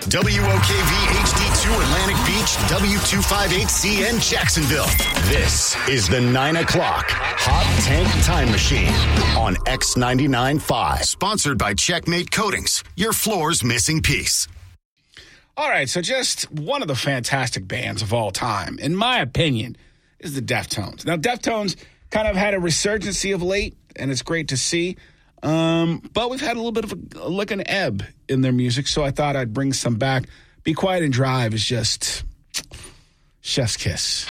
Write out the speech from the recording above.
WOKV HD2 Atlantic Beach, W258CN Jacksonville. This is the 9 o'clock Hot Tank Time Machine on X99.5. Sponsored by Checkmate Coatings, your floor's missing piece. All right, so just one of the fantastic bands of all time, in my opinion, is the Deftones. Now, Deftones kind of had a resurgency of late, and it's great to see. But we've had a little bit of an ebb in their music, so I thought I'd bring some back. Be Quiet and Drive is just chef's kiss.